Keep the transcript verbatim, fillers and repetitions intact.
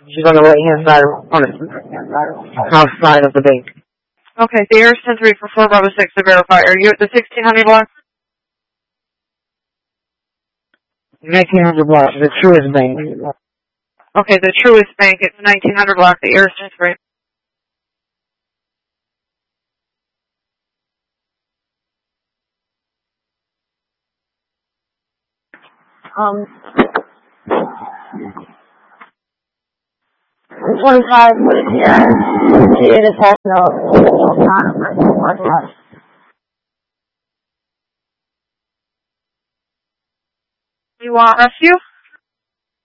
She's on the right hand side, on the south side of the bank. Okay, the air ten three for four Bravo six to verify. Are you at the sixteen hundred block? nineteen hundred block, the Truist Bank. Okay, the Truist Bank, it's nineteen hundred block, the air ten three. Um, twenty-five, yeah, it is half no, You want rescue?